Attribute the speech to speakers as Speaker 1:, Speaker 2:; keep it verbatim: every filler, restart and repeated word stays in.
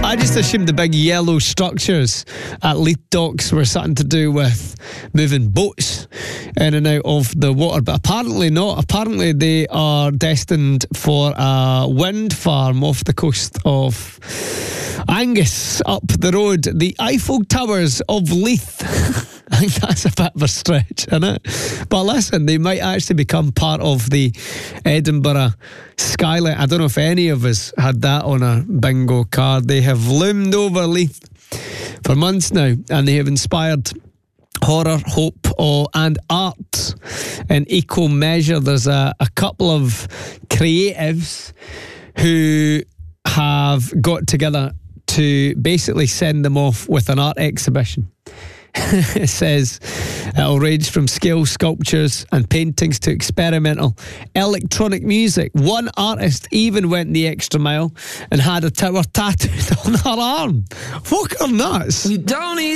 Speaker 1: I just assumed the big yellow structures at Leith Docks were something to do with moving boats in and out of the water, but apparently not. Apparently they are destined for a wind farm off the coast of Angus, up the road, the Eiffel Towers of Leith. I think that's a bit of a stretch, isn't it? But listen, they might actually become part of the Edinburgh skyline. I don't know if any of us had that on a bingo card. They have loomed over Leith for months now, and they have inspired horror, hope, oh, and art in equal measure. There's a, a couple of creatives who have got together to basically send them off with an art exhibition. It says it'll range from scale sculptures and paintings to experimental electronic music. One artist even went the extra mile and had a tower tattooed on her arm. Fuck her nuts.
Speaker 2: You don't need